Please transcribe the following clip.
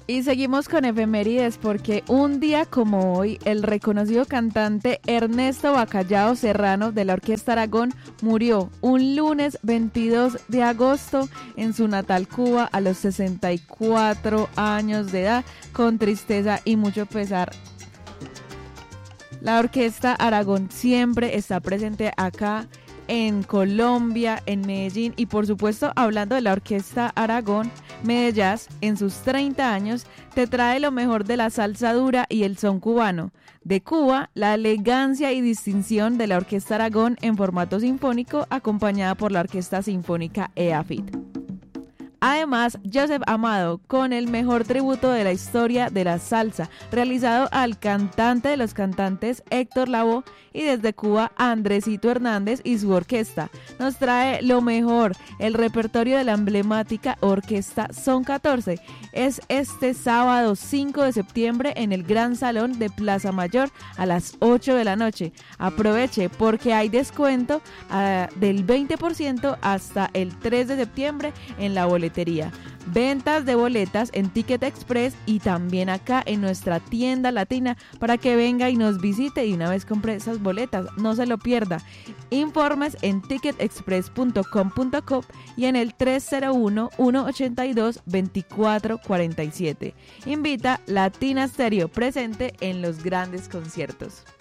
Y seguimos con efemérides porque un día como hoy, el reconocido cantante Ernesto Bacallao Serrano de la Orquesta Aragón murió un lunes 22 de agosto en su natal Cuba a los 64 años de edad, con tristeza y mucho pesar. La Orquesta Aragón siempre está presente acá en Colombia, en Medellín, y por supuesto, hablando de la Orquesta Aragón, Medellín, en sus 30 años, te trae lo mejor de la salsa dura y el son cubano. De Cuba, la elegancia y distinción de la Orquesta Aragón en formato sinfónico, acompañada por la Orquesta Sinfónica EAFIT. Además, Joseph Amado, con el mejor tributo de la historia de la salsa, realizado al cantante de los cantantes Héctor Lavoe, y desde Cuba Andresito Hernández y su orquesta, nos trae lo mejor, el repertorio de la emblemática orquesta Son 14. Es este sábado 5 de septiembre en el Gran Salón de Plaza Mayor a las 8 de la noche. Aproveche porque hay descuento del 20% hasta el 3 de septiembre en la boletería. Ventas de boletas en Ticket Express y también acá en nuestra tienda latina para que venga y nos visite y una vez compre esas boletas, no se lo pierda. Informes en ticketexpress.com.co y en el 301-182-2447. Invita Latina Stereo, presente en los grandes conciertos.